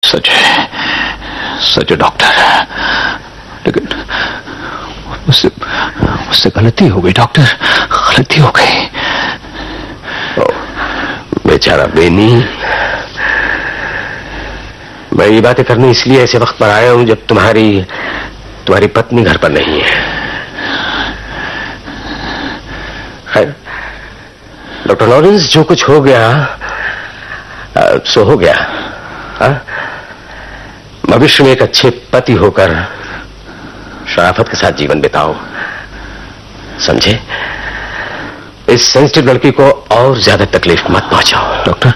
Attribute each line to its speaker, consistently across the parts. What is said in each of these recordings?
Speaker 1: सच है डॉक्टर, लेकिन उससे गलती हो गई डॉक्टर, गलती हो गई।
Speaker 2: बेचारा बेनी, मैं ये बातें करने इसलिए ऐसे वक्त पर आया हूं जब तुम्हारी पत्नी घर पर नहीं है। डॉक्टर लॉरेंस, जो कुछ हो गया सो हो गया। भविष्य में एक अच्छे पति होकर शराफत के साथ जीवन बिताओ, समझे? इस सेंसिटिव लड़की को और ज्यादा तकलीफ मत पहुंचाओ।
Speaker 1: डॉक्टर,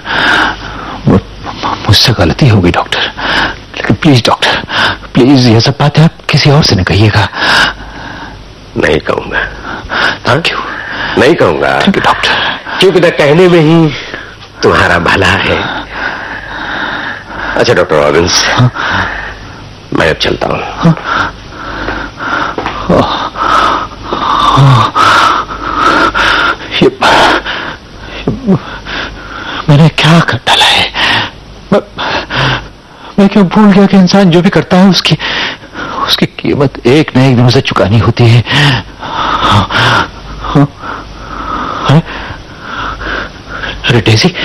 Speaker 1: मुझसे गलती होगी डॉक्टर, लेकिन प्लीज डॉक्टर, प्लीज ये सब बातें आप किसी और से न कहिएगा।
Speaker 2: नहीं कहूंगा।
Speaker 1: Thank you.
Speaker 2: नहीं कहूंगा।
Speaker 1: थैंक यू डॉक्टर,
Speaker 2: क्योंकि न कहने में ही तुम्हारा भला है। अच्छा डॉक्टर लॉरेंस, मैं अब चलता हूं।
Speaker 1: मैंने क्या कर डाला है? मैं क्यों भूल गया कि इंसान जो भी करता है उसकी कीमत एक न एक दिन उसे चुकानी होती है। अरे डेजी,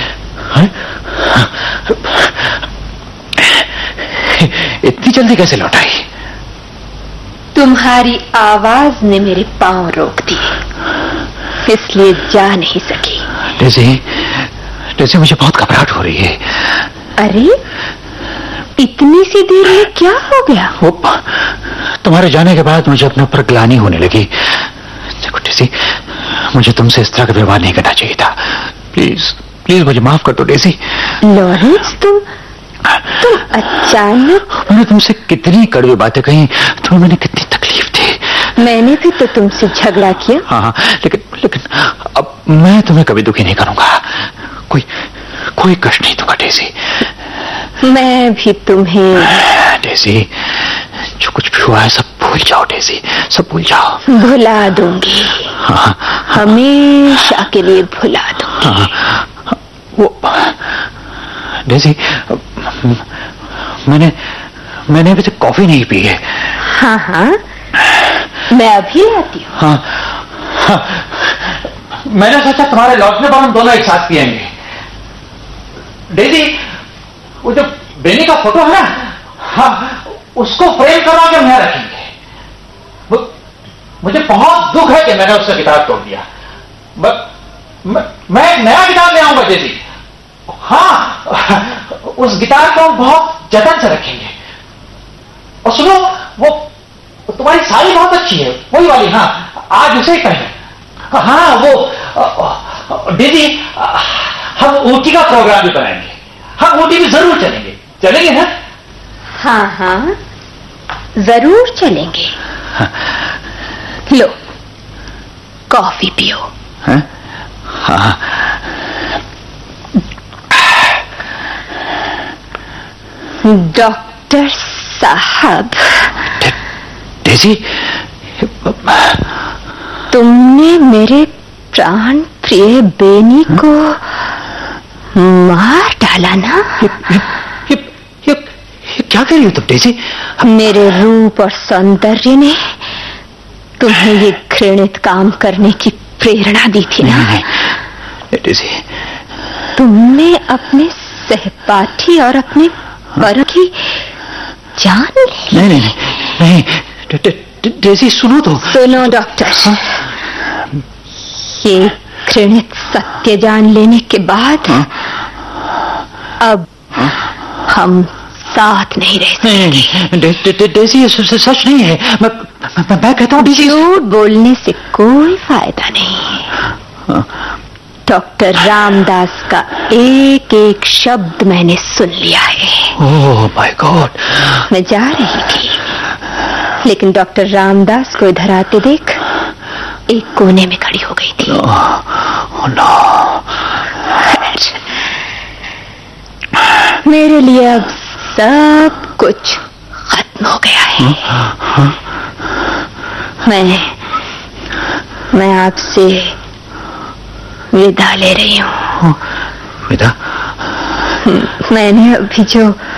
Speaker 1: इतनी जल्दी कैसे लौट आई?
Speaker 3: तुम्हारी आवाज ने मेरे पांव रोक दिए, इसलिए जा नहीं सकी।
Speaker 1: डेजी, मुझे बहुत घबराहट हो रही है।
Speaker 3: अरे इतनी सी देर में क्या हो गया?
Speaker 1: वो तुम्हारे जाने के बाद मुझे अपने ऊपर ग्लानि होने लगी। देखो डेजी, मुझे तुमसे इस तरह का व्यवहार नहीं करना चाहिए था। प्लीज प्लीज मुझे माफ कर दो डेजी।
Speaker 3: लॉरेंस, तुम अचानक।
Speaker 1: मैंने तुमसे कितनी कड़वी बातें कही, तुम्हें मैंने कितनी तकलीफ दी।
Speaker 3: मैंने भी तो तुमसे झगड़ा किया।
Speaker 1: हाँ, लेकिन अब मैं तुम्हें कभी दुखी नहीं करूंगा, कोई कष्ट नहीं दूंगा डेजी।
Speaker 3: मैं भी तुम्हें।
Speaker 1: डेजी, जो कुछ भी हुआ है सब भूल जाओ डेजी, सब भूल जाओ।
Speaker 3: भुला दूंगी।
Speaker 1: हाँ,
Speaker 3: हमेशा के लिए भुला दूंगी।
Speaker 1: हाँ, वो डेजी, मैंने अभी तक कॉफी नहीं पी है।
Speaker 3: हाँ, मैं अभी लाती हूँ।
Speaker 1: हाँ, मैंने सोचा तुम्हारे लौटने पर हम दोनों एक साथ पिएंगे। डेजी, वो जो बेनी का फोटो है ना, हाँ, उसको फ्रेम करवा के मैं रखेंगे। मुझे बहुत दुख है कि मैंने उसका किताब तोड़ दिया। मैं एक नया किताब ले आऊंगा डेजी। हाँ, उस गिटार को हम बहुत जतन से रखेंगे। और सुनो, वो तुम्हारी साड़ी बहुत अच्छी है, वही वाली। हाँ, आज उसे ही पहने। हाँ, वो दीदी, हम ऊटी का प्रोग्राम भी बनाएंगे। हम ऊटी भी जरूर चलेंगे ना?
Speaker 3: हाँ, जरूर चलेंगे। लो, कॉफी पियो।
Speaker 1: हाँ,
Speaker 3: डॉक्टर साहब।
Speaker 1: डेजी,
Speaker 3: तुमने मेरे प्राण प्रिय बेनी को मार डाला ना?
Speaker 1: ये क्या कर रही हो तुम डेजी?
Speaker 3: मेरे रूप और सौंदर्य ने तुम्हें ये घृणित काम करने की प्रेरणा दी थी ना?
Speaker 1: नहीं डेजी,
Speaker 3: तुमने अपने सहपाठी और अपने पर की जान ली।
Speaker 1: नहीं, डेजी सुनो तो।
Speaker 3: सुनो डॉक्टर, ये घृणित सत्य जान लेने के बाद अब हम साथ नहीं रह सकते।
Speaker 1: डेजी, ये सच नहीं है। मैं कहता हूँ डेजी,
Speaker 3: झूठ बोलने से कोई फायदा नहीं है। डॉक्टर रामदास का एक एक शब्द मैंने सुन लिया है।
Speaker 1: Oh my God.
Speaker 3: मैं जा रही थी, लेकिन डॉक्टर रामदास को इधर आते देख एक कोने में खड़ी हो गई थी। मेरे लिए अब सब कुछ खत्म हो गया है। मैं आपसे विदा ले रही हूँ।
Speaker 1: विदा?
Speaker 3: मैंने अभी जो